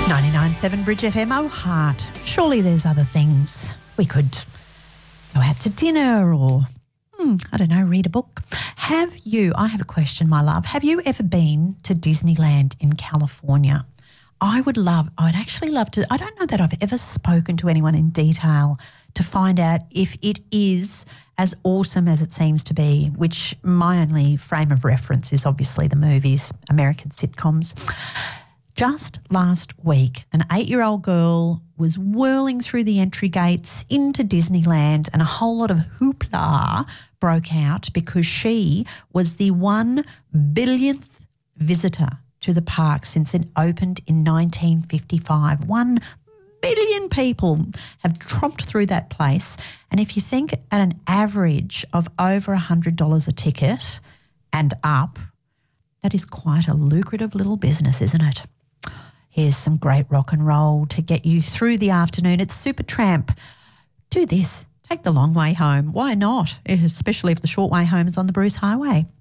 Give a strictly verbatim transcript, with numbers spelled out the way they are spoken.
ninety-nine point seven Bridge F M. Oh, heart, surely there's other things. We could go out to dinner or, hmm, I don't know, read a book. Have you, I have a question, my love. Have you ever been to Disneyland in California? I would love, I'd actually love to, I don't know that I've ever spoken to anyone in detail to find out if it is as awesome as it seems to be, which my only frame of reference is obviously the movies, American sitcoms. Just last week, an eight-year-old girl was whirling through the entry gates into Disneyland and a whole lot of hoopla broke out because she was the one billionth visitor to the park since it opened in nineteen fifty-five. One billion people have tromped through that place. And if you think at an average of over one hundred dollars a ticket and up, that is quite a lucrative little business, isn't it? Here's some great rock and roll to get you through the afternoon. It's Supertramp. Do this. Take the long way home. Why not? Especially if the short way home is on the Bruce Highway.